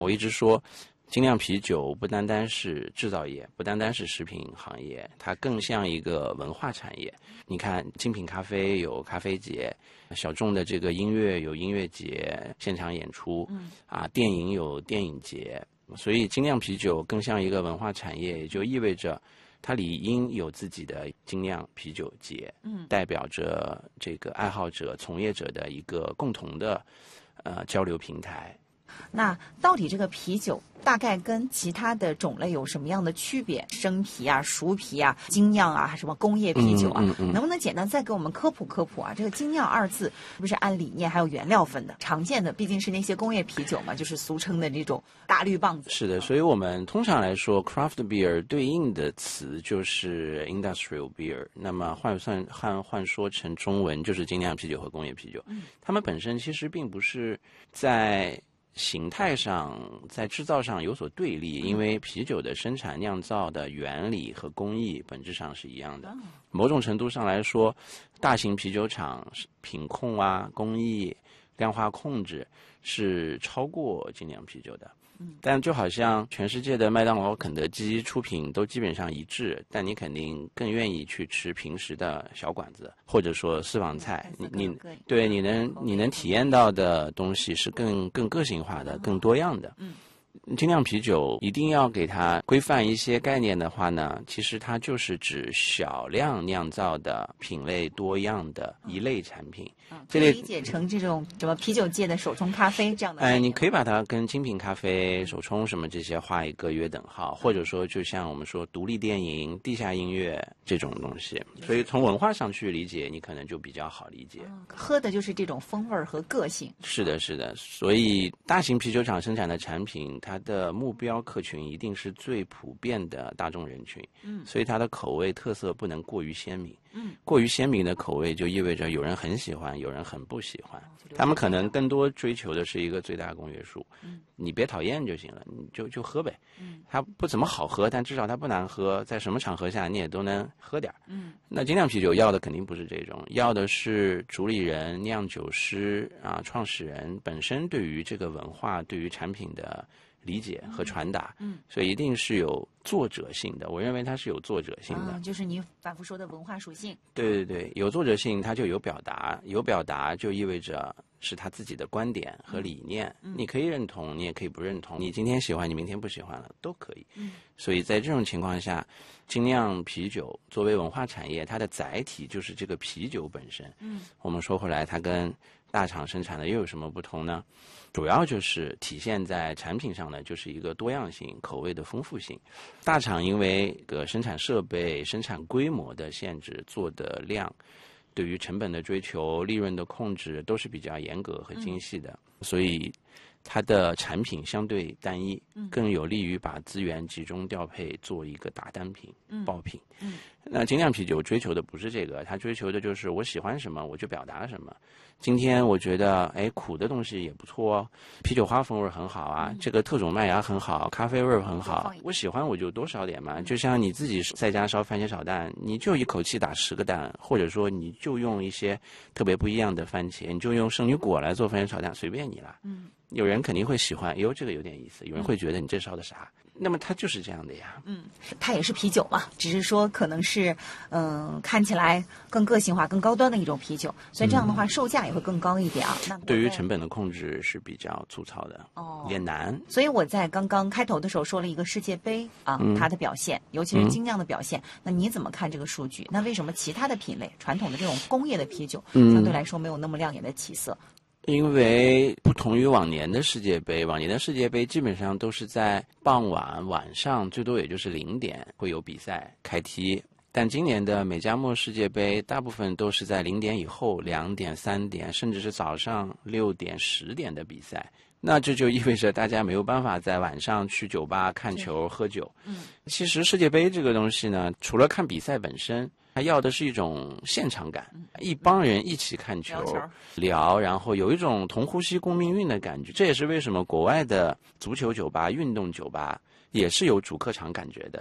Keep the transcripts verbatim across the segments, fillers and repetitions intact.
我一直说，精酿啤酒不单单是制造业，不单单是食品行业，它更像一个文化产业。你看，精品咖啡有咖啡节，小众的这个音乐有音乐节，现场演出，嗯、啊，电影有电影节，所以精酿啤酒更像一个文化产业，也就意味着它理应有自己的精酿啤酒节，嗯，代表着这个爱好者、从业者的一个共同的呃交流平台。 那到底这个啤酒大概跟其他的种类有什么样的区别？生啤啊、熟啤啊、精酿啊，什么工业啤酒啊，嗯嗯嗯、能不能简单再给我们科普科普啊？这个精酿二字是不是按理念还有原料分的？常见的毕竟是那些工业啤酒嘛，就是俗称的这种大绿棒子。 是的，所以我们通常来说 ，craft beer 对应的词就是 industrial beer， 那么换算换换说成中文就是精酿啤酒和工业啤酒。嗯，它们本身其实并不是在形态上在制造上有所对立，因为啤酒的生产酿造的原理和工艺本质上是一样的。某种程度上来说，大型啤酒厂品控啊、工艺、量化控制是超过精酿啤酒的。但就好像全世界的麦当劳、肯德基出品都基本上一致，但你肯定更愿意去吃平时的小馆子，或者说私房菜。你你对你能你能体验到的东西是更更个性化的、更多样的。嗯。精酿啤酒一定要给它规范一些概念的话呢，其实它就是指小量酿造的品类多样的一类产品。 嗯，这类理解成这种什么啤酒界的手冲咖啡这样的。 哎，你可以把它跟精品咖啡、手冲什么这些画一个约等号，或者说就像我们说独立电影、地下音乐这种东西。所以从文化上去理解，你可能就比较好理解。 嗯，喝的就是这种风味和个性。 是的，是的。所以大型啤酒厂生产的产品，它的目标客群一定是最普遍的大众人群，嗯，所以它的口味特色不能过于鲜明，嗯，过于鲜明的口味就意味着有人很喜欢，有人很不喜欢，他们可能更多追求的是一个最大公约数，嗯，你别讨厌就行了，你就就喝呗，嗯，它不怎么好喝，但至少它不难喝，在什么场合下你也都能喝点，嗯，那精酿啤酒要的肯定不是这种，要的是主理人、酿酒师啊、创始人本身对于这个文化、对于产品的理解和传达，嗯，所以一定是有作者性的。我认为它是有作者性的， 啊，就是你反复说的文化属性。 对对对，有作者性，它就有表达，有表达就意味着是他自己的观点和理念。嗯，你可以认同，你也可以不认同，你今天喜欢，你明天不喜欢了都可以。嗯，所以在这种情况下，精酿啤酒作为文化产业，它的载体就是这个啤酒本身。嗯，我们说回来，它跟大厂生产的又有什么不同呢？主要就是体现在产品上呢，就是一个多样性、口味的丰富性。大厂因为个生产设备、生产规模的限制，做的量，对于成本的追求、利润的控制都是比较严格和精细的，嗯，所以它的产品相对单一，更有利于把资源集中调配做一个大单品、嗯、爆品。嗯，那精酿啤酒追求的不是这个，它追求的就是我喜欢什么我就表达什么。今天我觉得，哎，苦的东西也不错哦，啤酒花风味很好啊，嗯，这个特种麦芽很好，咖啡味很好，我喜欢我就多烧点嘛。就像你自己在家烧番茄炒蛋，你就一口气打十个蛋，或者说你就用一些特别不一样的番茄，你就用圣女果来做番茄炒蛋，随便你了。嗯，有人肯定会喜欢，哟，这个有点意思。有人会觉得你这烧的啥？那么它就是这样的呀。 嗯，它也是啤酒嘛，只是说可能是嗯、呃、看起来更个性化、更高端的一种啤酒，所以这样的话，嗯，售价也会更高一点啊。那对于成本的控制是比较粗糙的，哦，也难。 所以我在刚刚开头的时候说了一个世界杯啊，嗯，它的表现，尤其是精酿的表现，嗯，那你怎么看这个数据？那为什么其他的品类，传统的这种工业的啤酒，嗯，相对来说没有那么亮眼的起色？ 因为不同于往年的世界杯，往年的世界杯基本上都是在傍晚晚上，最多也就是零点会有比赛开踢，但今年的美加墨世界杯大部分都是在零点以后，两点、三点，甚至是早上六点、十点的比赛。那这就意味着大家没有办法在晚上去酒吧看球喝酒。嗯，其实世界杯这个东西呢，除了看比赛本身，他要的是一种现场感，一帮人一起看球聊，然后有一种同呼吸共命运的感觉。这也是为什么国外的足球酒吧、运动酒吧也是有主客场感觉的。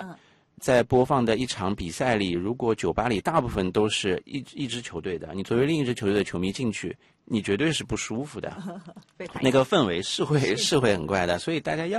在播放的一场比赛里，如果酒吧里大部分都是一一支球队的，你作为另一支球队的球迷进去，你绝对是不舒服的，那个氛围是会是会很怪的，所以大家要